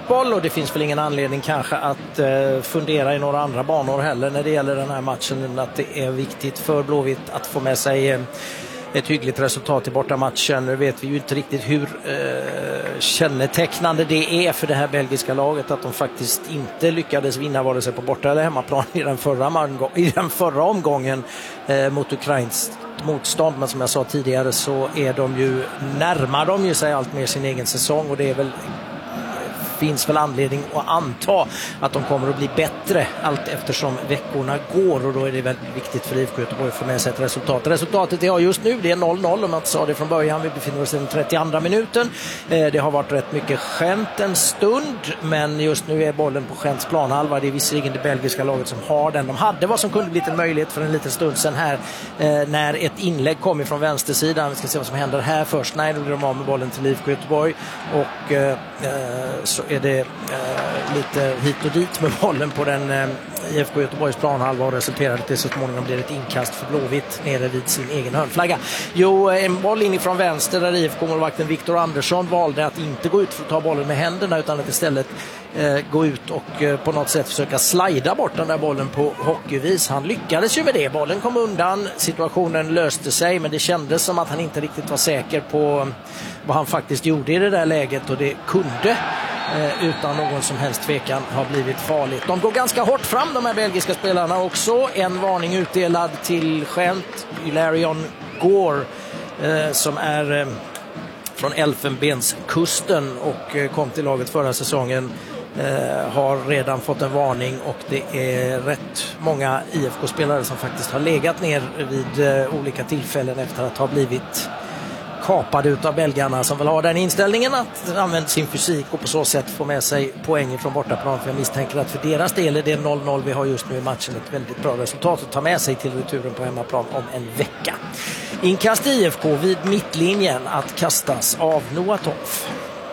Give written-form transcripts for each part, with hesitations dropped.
fotboll, och det finns väl ingen anledning kanske att fundera i några andra banor heller när det gäller den här matchen, att det är viktigt för Blåvitt att få med sig ett hyggligt resultat i bortamatchen. Nu vet vi ju inte riktigt hur kännetecknande det är för det här belgiska laget att de faktiskt inte lyckades vinna vare sig på borta eller hemmaplan i den förra omgången mot Ukrains motstånd. Men som jag sa tidigare så närmar de ju sig allt mer sin egen säsong, och det är väl finns väl anledning att anta att de kommer att bli bättre allt eftersom veckorna går, och då är det väldigt viktigt för IFK Göteborg att få med sig ett resultat. Resultatet är just nu, det är 0-0 om man inte sa det från början. Vi befinner oss i den 32:a minuten. Det har varit rätt mycket skämt en stund, men just nu är bollen på Skänts planhalva. Det är visserligen det belgiska laget som har den. De hade vad som kunde bli en möjlighet för en liten stund sedan här när ett inlägg kom ifrån vänstersidan. Vi ska se vad som händer här först. Nej, då blir de av med bollen till IFK Göteborg, och så är det lite hit och dit med bollen på den IFK Göteborgs planhalva, och resulterade till så småningom blir ett inkast för Blåvitt nere vid sin egen hörnflagga. En boll inifrån vänster där IFK-målvakten Viktor Andersson valde att inte gå ut för att ta bollen med händerna, utan att istället gå ut och på något sätt försöka slida bort den där bollen på hockeyvis. Han lyckades ju med det. Bollen kom undan, situationen löste sig, men det kändes som att han inte riktigt var säker på vad han faktiskt gjorde i det där läget, och det kunde utan någon som helst tvekan har blivit farligt. De går ganska hårt fram, de här belgiska spelarna också. En varning utdelad till Gent, Ilarion Gore, som är från Elfenbenskusten och kom till laget förra säsongen, har redan fått en varning, och det är rätt många IFK-spelare som faktiskt har legat ner vid olika tillfällen efter att ha blivit kapade ut av belgarna, som väl har den inställningen att använda sin fysik och på så sätt få med sig poäng från bortaplan. För jag misstänker att för deras del är det 0-0 vi har just nu i matchen ett väldigt bra resultat att ta med sig till returen på hemmaplan om en vecka. Inkast IFK vid mittlinjen att kastas av Noah Toff,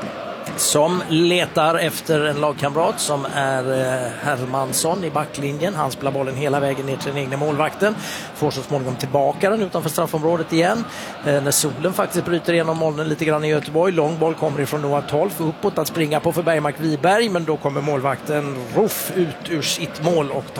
som letar efter en lagkamrat som är Hermansson i backlinjen. Han spelar bollen hela vägen ner till den egna målvakten. Får så småningom tillbaka den utanför straffområdet igen. När solen faktiskt bryter igenom molnen lite grann i Göteborg. Lång boll kommer ifrån Noah Toff uppåt att springa på för Bergmark Wiberg. Men då kommer målvakten Ruff ut ur sitt mål och tar